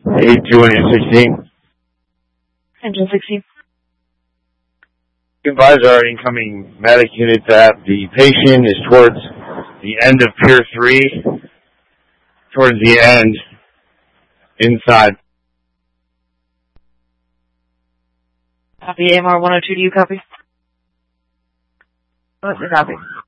8-216. Engine 16. Advise our incoming medic unit that the patient is towards the end of Pier 3, towards the end, inside. Copy, AMR 102, do you copy? Copy.